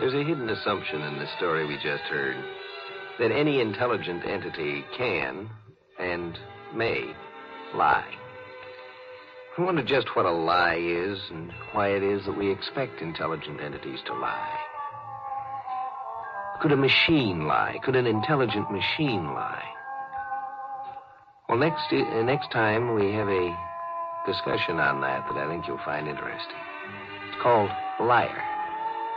There's a hidden assumption in the story we just heard that any intelligent entity can and may lie. I wonder just what a lie is and why it is that we expect intelligent entities to lie. Could a machine lie? Could an intelligent machine lie? Well, next time we have a discussion on that I think you'll find interesting. It's called Liar.